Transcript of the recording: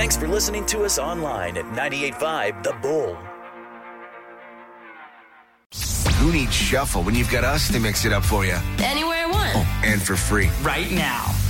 Thanks for listening to us online at 98.5 The Bull. Who needs shuffle when you've got us to mix it up for you? Anywhere I want. Oh, and for free. Right now.